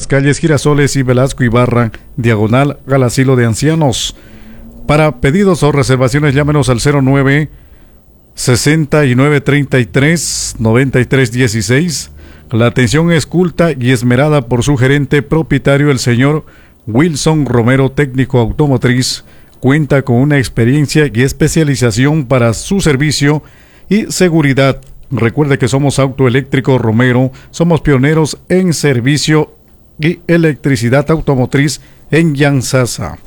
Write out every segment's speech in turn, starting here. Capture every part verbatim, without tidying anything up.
calles Girasoles y Velasco Ibarra, diagonal al asilo de ancianos. Para pedidos o reservaciones, llámenos al cero nueve sesenta y nueve treinta y tres noventa y tres dieciséis. La atención es culta y esmerada por su gerente propietario, el señor Wilson Romero, técnico automotriz. Cuenta con una experiencia y especialización para su servicio y seguridad. Recuerde que somos Autoeléctrico Romero, somos pioneros en servicio y electricidad automotriz en Yantzaza.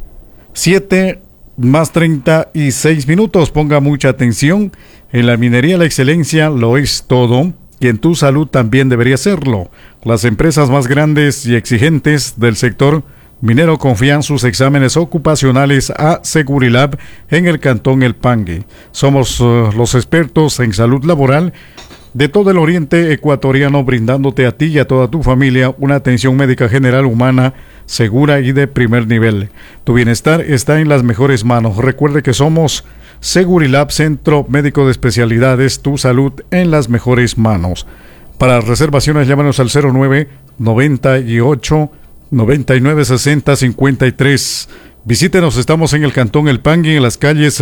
siete más treinta y seis minutos. Ponga mucha atención. En la minería la excelencia lo es todo y en tu salud también debería serlo. Las empresas más grandes y exigentes del sector minero confían sus exámenes ocupacionales a Segurilab en el Cantón El Pangue. Somos uh, los expertos en salud laboral de todo el oriente ecuatoriano, brindándote a ti y a toda tu familia una atención médica general humana, segura y de primer nivel. Tu bienestar está en las mejores manos. Recuerde que somos Segurilab, Centro Médico de Especialidades, tu salud en las mejores manos. Para reservaciones, llámanos al cero nueve noventa y ocho noventa y nueve sesenta cincuenta y tres. Visítenos, estamos en el Cantón El Pangue, en las calles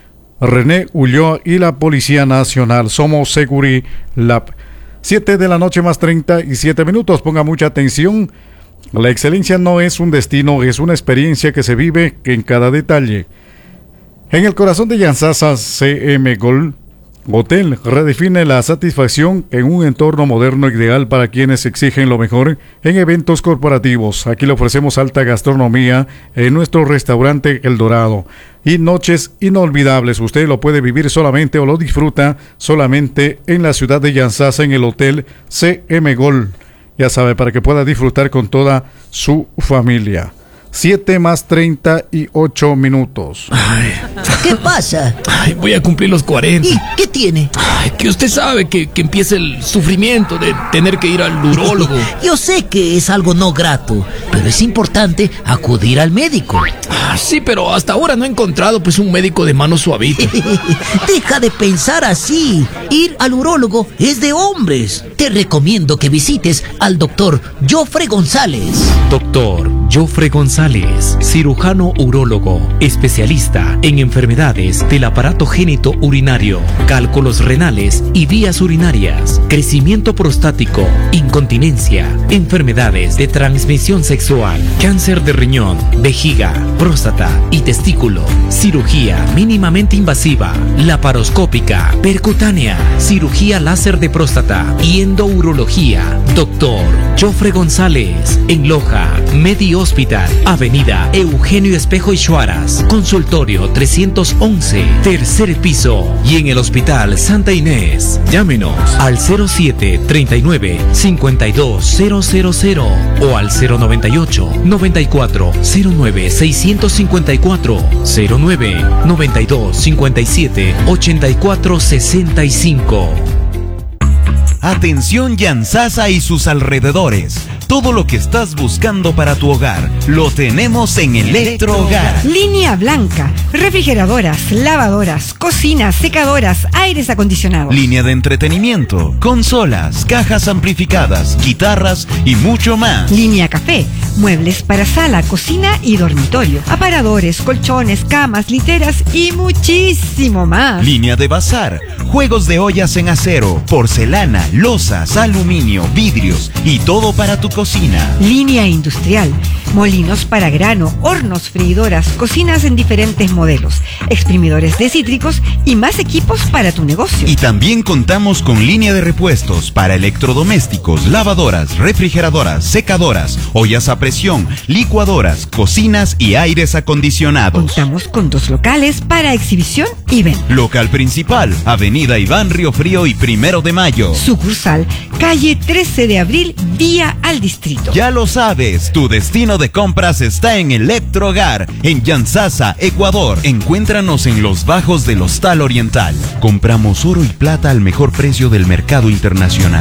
René Ulloa y la Policía Nacional. Somos Segurilab. siete de la noche más treinta y siete minutos. Ponga mucha atención. La excelencia no es un destino, es una experiencia que se vive en cada detalle. En el corazón de Yantzaza, C M Gold Hotel redefine la satisfacción en un entorno moderno ideal para quienes exigen lo mejor en eventos corporativos. Aquí le ofrecemos alta gastronomía en nuestro restaurante El Dorado y noches inolvidables. Usted lo puede vivir solamente o lo disfruta solamente en la ciudad de Yantzaza, en el Hotel C M Gold. Ya sabe, para que pueda disfrutar con toda su familia. siete más treinta y ocho minutos. Ay. ¿Qué pasa? Ay, voy a cumplir los cuarenta. ¿Y qué tiene? Ay, que usted sabe que, que empieza el sufrimiento de tener que ir al urólogo. Yo sé que es algo no grato, pero es importante acudir al médico. Ah, sí, pero hasta ahora no he encontrado pues un médico de mano suavita. Deja de pensar así. Ir al urólogo es de hombres. Te recomiendo que visites al doctor Jofre González. Doctor Jofre González, cirujano urólogo, especialista en enfermedades del aparato genitourinario, cálculos renales y vías urinarias, crecimiento prostático, incontinencia, enfermedades de transmisión sexual, cáncer de riñón, vejiga, próstata y testículo, cirugía mínimamente invasiva, laparoscópica, percutánea, cirugía láser de próstata y endourología. Doctor Jofre González, en Loja, Medi Hospital, Avenida Eugenio Espejo y Chuaras, consultorio trescientos once, tercer piso, y en el Hospital Santa Inés. Llámenos al cero siete treinta y nueve cincuenta y dos cero cero cero o al cero noventa y ocho noventa y cuatro cero nueve seiscientos cincuenta y cuatro, cero nueve noventa y dos cincuenta y siete ochenta y cuatro sesenta y cinco. Atención Yantzaza y sus alrededores. Todo lo que estás buscando para tu hogar lo tenemos en Electrohogar. Línea blanca, refrigeradoras, lavadoras, cocinas, secadoras, aires acondicionados. Línea de entretenimiento, consolas, cajas amplificadas, guitarras y mucho más. Línea café, muebles para sala, cocina y dormitorio, aparadores, colchones, camas, literas y muchísimo más. Línea de bazar, juegos de ollas en acero, porcelana, losas, aluminio, vidrios y todo para tu cocina. Línea industrial, molinos para grano, hornos, freidoras, cocinas en diferentes modelos, exprimidores de cítricos y más equipos para tu negocio. Y también contamos con línea de repuestos para electrodomésticos, lavadoras, refrigeradoras, secadoras, ollas a presión, licuadoras, cocinas y aires acondicionados. Contamos con dos locales para exhibición y venta. Local principal, Avenida Iván Río Frío y Primero de Mayo. Sucursal, calle trece de abril, vía al distrito. Ya lo sabes, tu destino de compras está en Electrohogar, en Yantzaza, Ecuador. Encuéntranos en los bajos del Hostal Oriental. Compramos oro y plata al mejor precio del mercado internacional.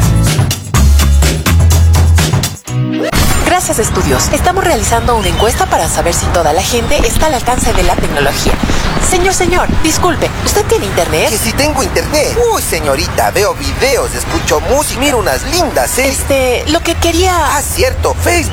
Gracias, Estudios. Estamos realizando una encuesta para saber si toda la gente está al alcance de la tecnología. Señor, señor, disculpe, ¿usted tiene internet? Que si tengo internet. Uy, señorita, veo videos, escucho música, miro unas lindas, ¿eh? Este, lo que quería... Ah, cierto, Facebook.